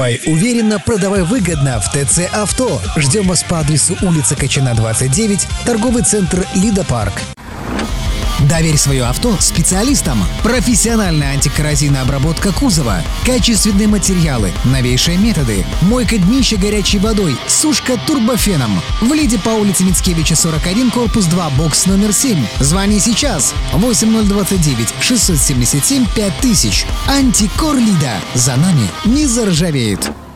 Уверенно, продавай выгодно в ТЦ Авто. Ждем вас по адресу улица Качана, 29, торговый центр Лидопарк. Доверь свое авто специалистам. Профессиональная антикоррозийная обработка кузова, качественные материалы, новейшие методы, мойка днища горячей водой, сушка турбофеном. В Лиде по улице Мицкевича, 41, корпус 2, бокс номер 7. Звони сейчас. 8029 677 5000. Антикор Лида. За нами не заржавеет.